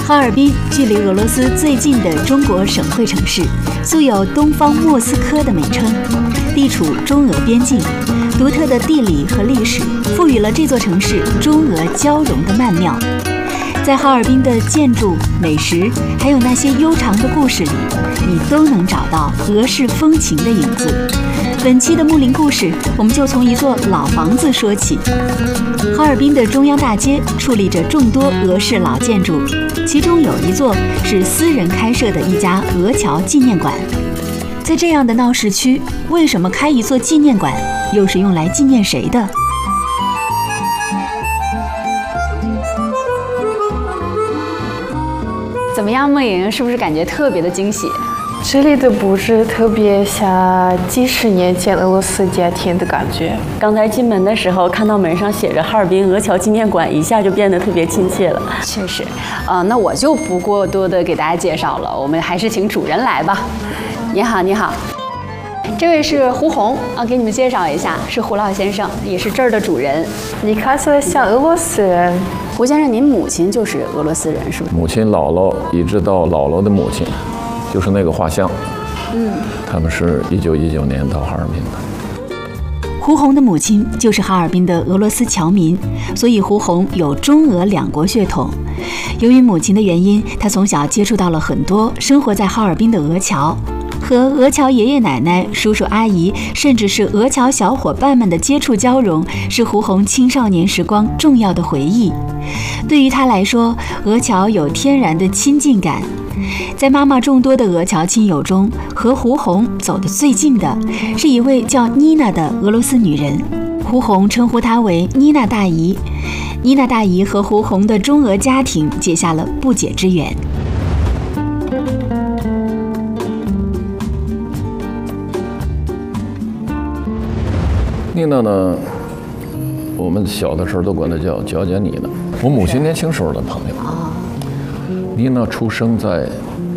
哈尔滨距离俄罗斯最近的中国省会城市，素有“东方莫斯科”的美称，地处中俄边境，独特的地理和历史赋予了这座城市中俄交融的曼妙。在哈尔滨的建筑、美食，还有那些悠长的故事里，你都能找到俄式风情的影子。本期的木林故事，我们就从一座老房子说起。哈尔滨的中央大街矗立着众多俄式老建筑，其中有一座是私人开设的一家俄侨纪念馆。在这样的闹市区，为什么开一座纪念馆，又是用来纪念谁的？ 怎么样，梦莹，是不是感觉特别的惊喜？ 这里的布置特别像几十年前俄罗斯家庭的感觉。 刚才进门的时候看到门上写着哈尔滨俄侨纪念馆，一下就变得特别亲切了。 确实，那我就不过多的给大家介绍了，我们还是请主人来吧。你好，你好，这位是胡红啊，给你们介绍一下，是胡老先生，也是这儿的主人。 你看起来像俄罗斯人。 胡先生，您母亲就是俄罗斯人，是不是？ 母亲、姥姥一直到姥姥的母亲，就是那个画像。他们是1919年到哈尔滨的。 胡红的母亲就是哈尔滨的俄罗斯侨民，所以胡红有中俄两国血统。由于母亲的原因，他从小接触到了很多生活在哈尔滨的俄侨。和俄侨爷爷奶奶、叔叔阿姨，甚至是俄侨小伙伴们的接触交融，是胡红青少年时光重要的回忆。对于他来说，俄侨有天然的亲近感。在妈妈众多的俄侨亲友中，和胡红走得最近的是一位叫妮娜的俄罗斯女人，胡红称呼她为妮娜大姨。妮娜大姨和胡红的中俄家庭结下了不解之缘。 妮娜呢，我们小的时候都管她叫娇姐妮娜。我母亲年轻时候的朋友。妮娜出生在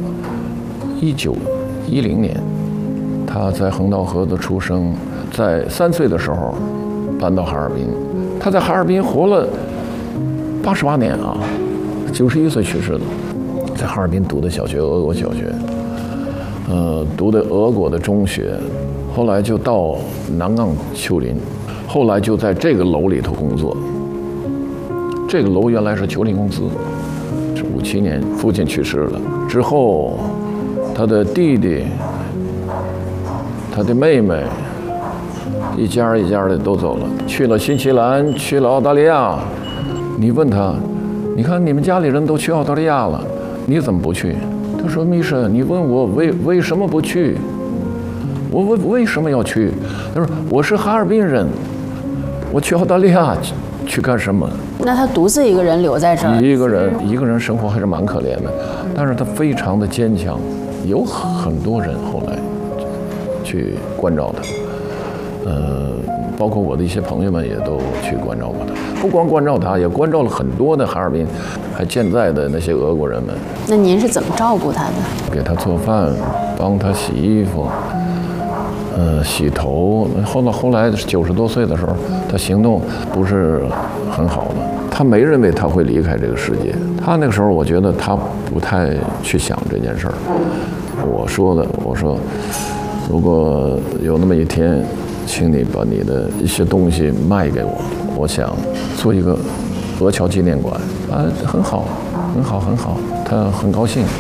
1910年，她在横道河的出生，在3岁的时候搬到哈尔滨。她在哈尔滨活了88年啊，91岁去世的。在哈尔滨读的小学，俄国小学，读的俄国的中学。后来就到南岗丘陵，后来就在这个楼里头工作。这个楼原来是丘陵公司，是57年父亲去世了之后，他的弟弟、他的妹妹，一家一家的都走了，去了新西兰，去了澳大利亚。你问他，你看你们家里人都去澳大利亚了，你怎么不去？他说：“米婶，你问我为什么不去？我为什么要去？”他说：“我是哈尔滨人，我去澳大利亚去干什么？” 那他独自一个人留在这儿？ 一个人生活还是蛮可怜的，但是他非常的坚强，有很多人后来去关照他，包括我的一些朋友们也都去关照过他，不光关照他，也关照了很多的哈尔滨还健在的那些俄国人们。 那您是怎么照顾他的？ 给他做饭，帮他洗衣服。洗头，后来90多岁的时候，他行动不是很好了。他没认为他会离开这个世界。他那个时候，我觉得他不太去想这件事儿。我说，如果有那么一天，请你把你的一些东西卖给我，我想做一个俄侨纪念馆。很好，他很高兴。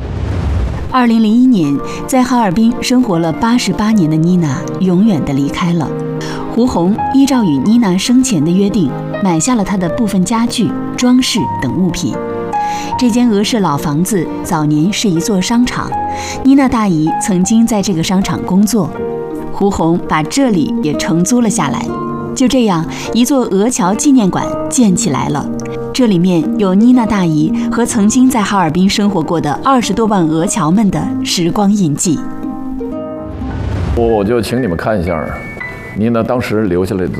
2001年，在哈尔滨生活了88年的妮娜永远地离开了。胡红依照与妮娜生前的约定，买下了她的部分家具、装饰等物品。这间俄式老房子早年是一座商场，妮娜大姨曾经在这个商场工作，胡红把这里也承租了下来。就这样，一座俄侨纪念馆建起来了。这里面有妮娜大姨和曾经在哈尔滨生活过的20多万俄侨们的时光印记。 我就请你们看一下，妮娜当时留下来的